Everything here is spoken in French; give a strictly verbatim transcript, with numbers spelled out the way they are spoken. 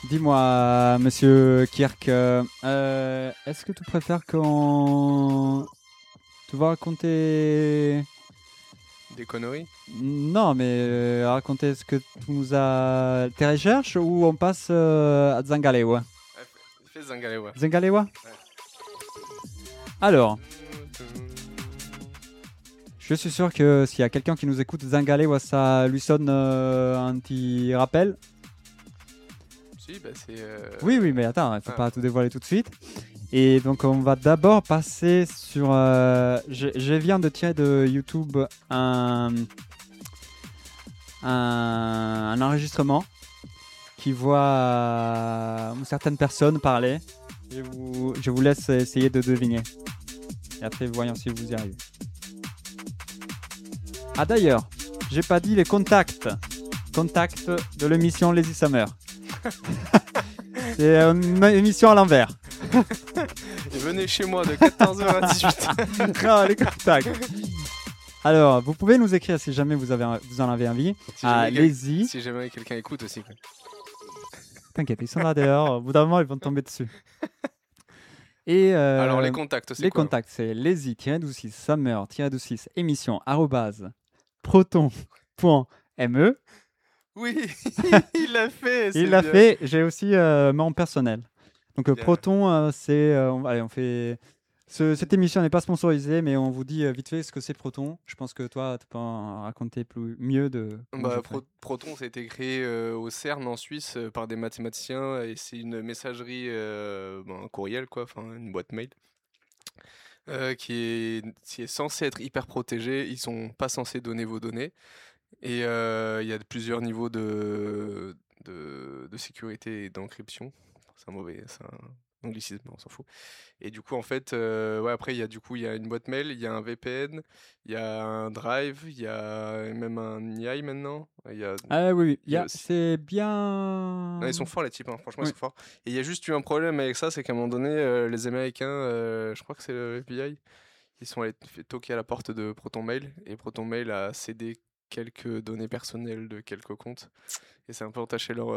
Dis-moi, monsieur Kirk, euh, euh, est-ce que tu préfères qu'on... Tu vas raconter... Des conneries? Non, mais euh, raconter ce que tu nous as... tes recherches ou on passe euh, à Zangalewa? Ah, fais Zangalewa. Zangalewa? Ouais. Alors, je suis sûr que s'il y a quelqu'un qui nous écoute, Zangalewa, ça lui sonne euh, un petit rappel. Si, bah c'est... Euh... Oui, oui, mais attends, il ne faut Ah. pas tout dévoiler tout de suite. Et donc, on va d'abord passer sur... euh, je, je viens de tirer de YouTube un, un, un enregistrement qui voit euh, certaines personnes parler. Je vous, je vous laisse essayer de deviner. Et après, voyons si vous y arrivez. Ah d'ailleurs, j'ai pas dit les contacts. Contacts de l'émission Lazy Summer. C'est une émission à l'envers. Et venez chez moi de quatorze heures à dix-huit heures. Non, les contacts. Alors, vous pouvez nous écrire si jamais vous, avez, vous en avez envie. Si à jamais, quel- Lazy. si jamais quelqu'un écoute aussi. Quoi. T'inquiète, ils sont là dehors. Au bout d'un moment, ils vont tomber dessus. Et euh, Alors les contacts, c'est les quoi? contacts, c'est lazy-six summer-six émission arrobase proton point me. Oui, il l'a fait. c'est Il l'a bien. fait. J'ai aussi euh, mon personnel. Donc euh, Bien. Proton, euh, c'est, euh, on, allez, on fait. Ce- cette émission n'est pas sponsorisée, mais on vous dit euh, vite fait ce que c'est Proton. Je pense que toi, tu peux en raconter plus mieux de. comment Bah, je Pro- fais. Proton, ça a été créé euh, au CERN en Suisse euh, par des mathématiciens et c'est une messagerie, euh, bon, un courriel quoi, enfin une boîte mail, euh, qui est, qui est censée être hyper protégée. Ils sont pas censés donner vos données et euh, il y a plusieurs niveaux de, de, de sécurité et d'encryption. C'est un mauvais, c'est un anglicisme, mais on s'en fout. Et du coup, en fait, euh, ouais, après, il y a du coup, il y a une boîte mail, il y a un V P N, il y a un Drive, il y a même un I A I maintenant. Il y a, Ah oui, oui, il y a y a- aussi... c'est bien. Non, ils sont forts les types, hein, franchement, Oui. ils sont forts. Et il y a juste eu un problème avec ça, c'est qu'à un moment donné, euh, les Américains, euh, je crois que c'est le F B I, ils sont allés fait toquer à la porte de Proton Mail, et Proton Mail a cédé quelques données personnelles de quelques comptes, et c'est un peu entaché leur,